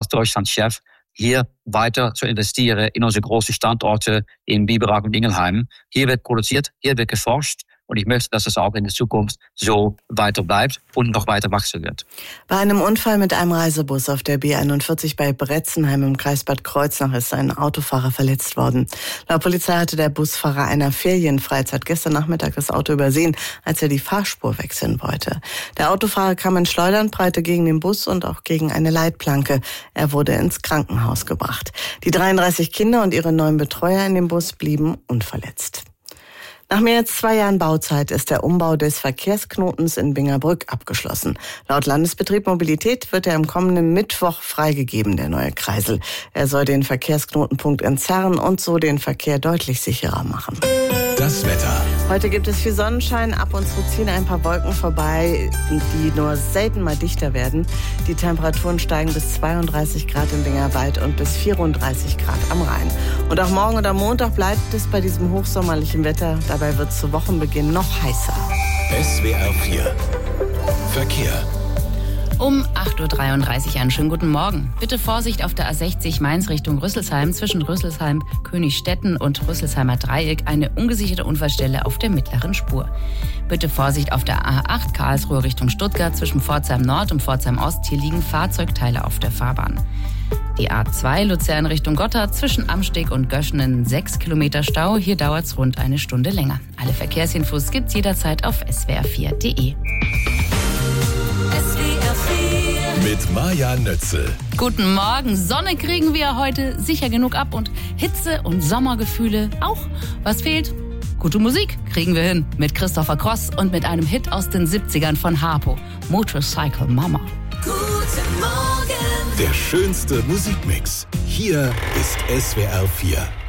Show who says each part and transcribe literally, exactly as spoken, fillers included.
Speaker 1: als Deutschlandchef, hier weiter zu investieren in unsere großen Standorte in Biberach und Ingelheim. Hier wird produziert, hier wird geforscht. Und ich möchte, dass es auch in der Zukunft so weiter bleibt und noch weiter wachsen wird.
Speaker 2: Bei einem Unfall mit einem Reisebus auf der B einundvierzig bei Bretzenheim im Kreis Bad Kreuznach ist ein Autofahrer verletzt worden. Laut Polizei hatte der Busfahrer einer Ferienfreizeit gestern Nachmittag das Auto übersehen, als er die Fahrspur wechseln wollte. Der Autofahrer kam in Schleuderndbreite gegen den Bus und auch gegen eine Leitplanke. Er wurde ins Krankenhaus gebracht. Die dreiunddreißig Kinder und ihre neun Betreuer in dem Bus blieben unverletzt. Nach mehr als zwei Jahren Bauzeit ist der Umbau des Verkehrsknotens in Bingerbrück abgeschlossen. Laut Landesbetrieb Mobilität wird er am kommenden Mittwoch freigegeben, der neue Kreisel. Er soll den Verkehrsknotenpunkt entzerren und so den Verkehr deutlich sicherer machen.
Speaker 3: Das Wetter.
Speaker 2: Heute gibt es viel Sonnenschein, ab und zu ziehen ein paar Wolken vorbei, die nur selten mal dichter werden. Die Temperaturen steigen bis zweiunddreißig Grad im Bingerwald und bis vierunddreißig Grad am Rhein. Und auch morgen und am Montag bleibt es bei diesem hochsommerlichen Wetter. Dabei wird es zu Wochenbeginn noch heißer.
Speaker 3: S W R vier Verkehr.
Speaker 4: Um acht Uhr dreiunddreißig einen schönen guten Morgen. Bitte Vorsicht auf der A sechzig Mainz Richtung Rüsselsheim. Zwischen Rüsselsheim, Königstetten und Rüsselsheimer Dreieck eine ungesicherte Unfallstelle auf der mittleren Spur. Bitte Vorsicht auf der A acht Karlsruhe Richtung Stuttgart. Zwischen Pforzheim Nord und Pforzheim Ost. Hier liegen Fahrzeugteile auf der Fahrbahn. Die A zwei Luzern Richtung Gotthard zwischen Amsteg und Göschenen sechs Kilometer Stau. Hier dauert es rund eine Stunde länger. Alle Verkehrsinfos gibt's jederzeit auf s w r vier punkt d e.
Speaker 3: Mit Maja Nötzel.
Speaker 4: Guten Morgen. Sonne kriegen wir heute sicher genug ab und Hitze und Sommergefühle auch. Was fehlt? Gute Musik kriegen wir hin. Mit Christopher Cross und mit einem Hit aus den siebzigern von Harpo. Motorcycle Mama.
Speaker 3: Guten Morgen. Der schönste Musikmix. Hier ist S W R vier.